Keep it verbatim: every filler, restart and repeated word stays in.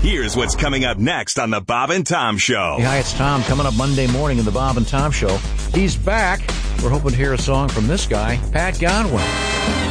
Here's what's coming up next on the Bob and Tom Show. Hey, hi, it's Tom. Coming up Monday morning in the Bob and Tom Show. He's back. We're hoping to hear a song from this guy, Pat Godwin.